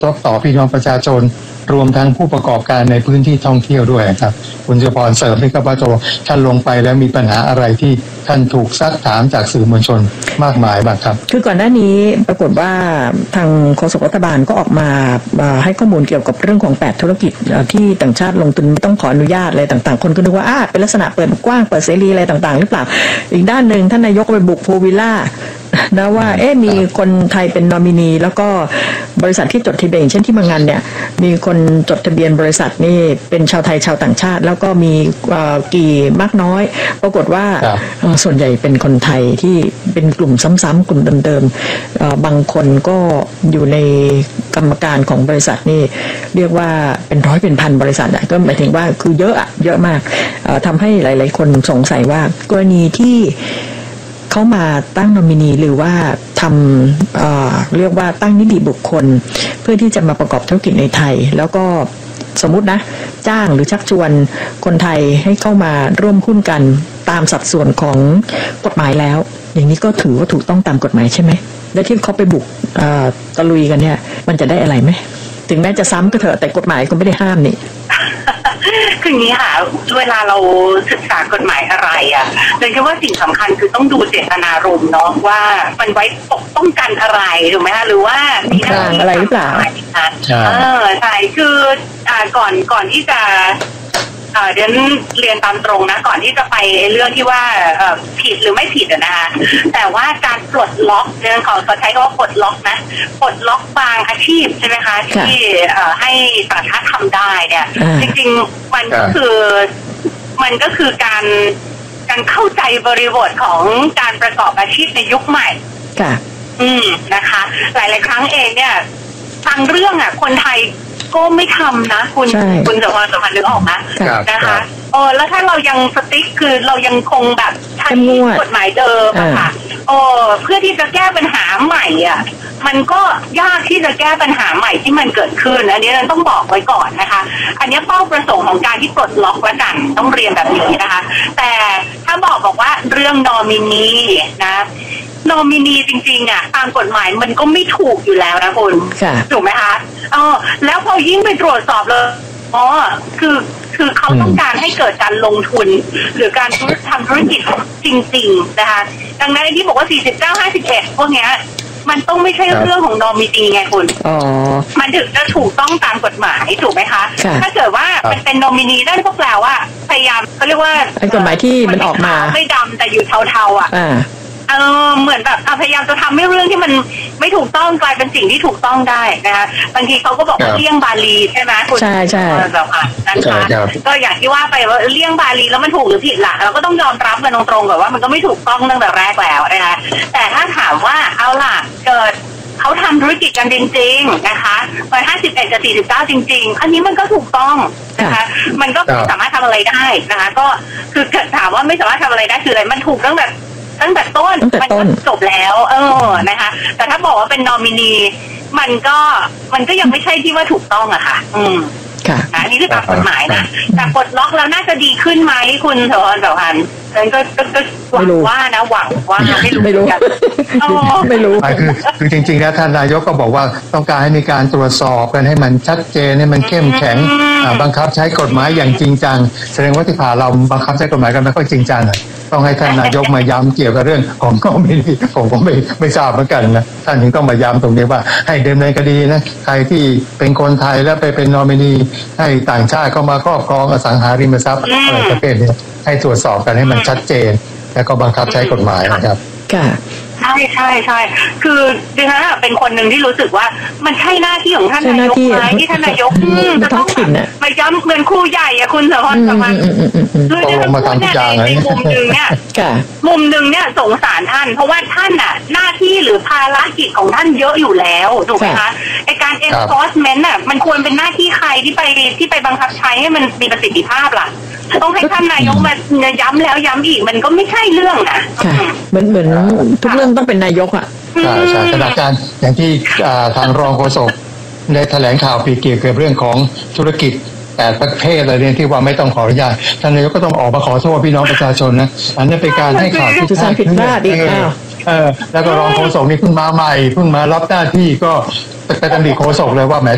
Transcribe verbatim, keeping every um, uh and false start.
ต่อพี่น้องประชาชนรวมทั้งผู้ประกอบการในพื้นที่ท่องเที่ยวด้วยครับคุณเจริญพรเสริมด้วยครับว่าตัวท่านลงไปแล้วมีปัญหาอะไรที่ท่านถูกซักถามจากสื่อมวลชนมากมายบ้างครับคือก่อนหน้านี้ปรากฏว่าทางโฆษกรัฐบาลก็ออกมาให้ข้อมูลเกี่ยวกับเรื่องของแปดธุรกิจที่ต่างชาติลงทุนไม่ต้องขออนุญาตอะไรต่างๆคนก็นึกว่าอ่าเป็นลักษณะเปิดกว้างเปิดเสรีอะไรต่างๆหรือเปล่าอีกด้านหนึ่งท่านนายกไปบุกโพวิลล่านะว่าเอ๊ะมีคนไทยเป็นนอมินีแล้วก็บริษัทที่จดทะเบียนเช่นที่บางงานเนี่ยมีคนจดทะเบียนบริษัทนี่เป็นชาวไทยชาวต่างชาติแล้วก็มีกี่มากน้อยปรากฏว่าส่วนใหญ่เป็นคนไทยที่เป็นกลุ่มซ้ำๆกลุ่มเดิมๆบางคนก็อยู่ในกรรมการของบริษัทนี่เรียกว่าเป็นร้อยเป็นพันบริษัทก็หมายถึงว่าคือเยอะอะเยอะมากทำให้หลายๆคนสงสัยว่ากรณีที่เขามาตั้งนอมินีหรือว่าทำ เอ่อ เรียกว่าตั้งนิติบุคคลเพื่อที่จะมาประกอบธุรกิจในไทยแล้วก็สมมุตินะจ้างหรือชักชวนคนไทยให้เข้ามาร่วมหุ้นกันตามสัดส่วนของกฎหมายแล้วอย่างนี้ก็ถือว่าถูกต้องตามกฎหมายใช่ไหมและที่เขาไปบุกตะลุยกันเนี่ยมันจะได้อะไรไหมถึงแม้จะซ้ำก็เถอะแต่กฎหมายก็ไม่ได้ห้ามนี่คืออย่างนี้ค่ะเวลาเราศึกษากฎหมายอะไรอ่ะเลยคิดว่าสิ่งสำคัญคือต้องดูเจตนารมณ์เนาะว่ามันไว้ปกป้องกันอะไรถูกไหมคะหรือว่ามีอะไรหรือเปล่าเออใช่คืออ่าก่อนก่อนที่จะอ่าเดี๋ยวเรียนตามตรงนะก่อนที่จะไปเรื่องที่ว่าผิดหรือไม่ผิดนะคะแต่ว่าการปลดล็อกเรื่องของเขาใช้คำว่าปลดล็อกนะปลดล็อกบางอาชีพใช่ไหมคะที่ให้ต่างชาติทำได้เนี่ยจริงๆมันก็คือมันก็คือการการเข้าใจบริบทของการประกอบอาชีพในยุคใหม่อืมนะคะหลายๆครั้งเองเนี่ยทางเรื่องอ่ะคนไทยก็ไม่ทำนะคุณคุณจะพอจะพันนึกออกนะนะคะโอ้แล้วถ้าเรายังสติ๊กคือเรายังคงแบบใช้กฎหมายเดิมค่ะโอ้เพื่อที่จะแก้ปัญหาใหม่อ่ะมันก็ยากที่จะแก้ปัญหาใหม่ที่มันเกิดขึ้นอันนี้เราต้องบอกไว้ก่อนนะคะอันนี้เป้าประสงค์ของการที่ปลดล็อกละกันต้องเรียนแบบนี้นะคะแต่ถ้าบอกบอกว่าเรื่องนอมินีนะนอมินีจริงๆอ่ะตามกฎหมายมันก็ไม่ถูกอยู่แล้วนะคุณถูกไหมคะอ๋อแล้วพอยิ่งไปตรวจสอบเลยอ๋อคือคือเขาต้องการให้เกิดการลงทุนหรือการทำธุรกิจจริงๆนะคะดังนั้นที่บอกว่าสี่สิบเก้า ห้าสิบเอ็ดพวกเนี้ยมันต้องไม่ใช่เรื่องของนอมินีไงคุณมันถึงจะถูกต้องตามกฎหมายถูกไหมคะถ้าเกิดว่ามันเป็นนอมินีนั่นก็แปลว่าพยายามเขาเรียกว่ากฎหมายที่มันออกมาไม่ดำแต่อยู่เทาๆอ่ะเออเหมือนแบบพยายามจะทำให้เรื่องที่มันไม่ถูกต้องกลายเป็นสิ่งที่ถูกต้องได้นะคะบางทีเขาก็บอกว่าเลี่ยงบาลีใช่ไหมคุณใช่ใช่แบบอ่ะนะคะก็อย่างที่ว่าไปว่าเลี่ยงบาลีแล้วมันถูกหรือผิดล่ะเราก็ต้องยอมรับกันตรงๆแบบว่ามันก็ไม่ถูกต้องตั้งแต่แรกแล้วนะคะแต่ถ้าถามว่าเอาล่ะเกิดเขาทำธุรกิจกันจริงๆนะคะร้อยห้าสิบเอ็ดกับสี่สิบเก้าจริงๆอันนี้มันก็ถูกต้องนะคะมันก็สามารถทำอะไรได้นะคะก็คือถามว่าไม่สามารถทำอะไรได้คืออะไรมันถูกตั้งแต่ตั้งแต่ต้นมันก็จบแล้วเออนะคะแต่ถ้าบอกว่าเป็นนอมินีมันก็มันก็ยังไม่ใช่ที่ว่าถูกต้องอะค่ะอืมค่ะอันนี้คือตามกฎหมายนะแต่ปลดล็อกแล้วน่าจะดีขึ้นไหมคุณเถอะแบบพันฉันก็ก็หวังว่านะหวังว่าไม่รู้ไม่รู้ไม่รู้คือคือจริงๆแล้วท่านนายกก็บอกว่าต้องการให้มีการตรวจสอบกันให้มันชัดเจนให้มันเข้มแข็งบังคับใช้กฎหมายอย่างจริงจังแสดงว่าที่ผ่านเราบังคับใช้กฎหมายกันไม่ค่อยจริงจังต้องให้ท่านนายกมาย้ำเกี่ยวกับเรื่องของนอมินีผมก็ไม่ไม่ทราบเหมือนกันนะท่านถึงต้องมาย้ำตรงนี้ว่าให้ดำเนินคดีนะใครที่เป็นคนไทยแล้วไปเป็นนอมินีให้ต่างชาติเข้ามาครอบครองอสังหาริมทรัพย์อะไรประเภทนี้ให้ตรวจสอบกันให้มันชัดเจนแล้วก็บังคับใช้กฎหมายนะครับค่ะใช่ใช่ใช่คือดิฉันเป็นคนหนึ่งที่รู้สึกว่ามันใช่หน้าที่ของท่านนายกไหมที่ท่านนายกจะต้องมาย้ำเหมือนครูใหญ่อะคุณสะพรสมันคือดิฉันพูดในในมุมหนึ่งเนี่ยมุมหนึ่งเนี่ยสงสารท่านเพราะว่าท่านอะหน้าที่หรือภารกิจของท่านเยอะอยู่แล้วถูกไหมคะไอการ enforcement อะมันควรเป็นหน้าที่ใครที่ไปที่ไปบังคับใช้ให้มันมีประสิทธิภาพล่ะต้องให้ท่านนายกมาย้ำแล้วย้ำอีกมันก็ไม่ใช่เรื่องนะเหมือนเหมือนทุกเรื่องต้องเป็นนายกอ่ะใช่ใช่ขณะการอย่างที่ทางรองโฆษกได้แถลงข่าวปีเกี่ยวกับเรื่องของธุรกิจแต่ประเภทอะไรเนี่ยที่ว่าไม่ต้องขออนุญาตท่านนายกก็ต้องออกมาขอโทษพี่น้องประชาชนนะอันนี้เป็นการให้ข่าวที่ผิดพลาดอีกเออแล้วก็รองโฆษกนี่เพิ่งมาใหม่เพิ่งมารับหน้าที่ก็ไปตำหนิโฆษกเลยว่าแหม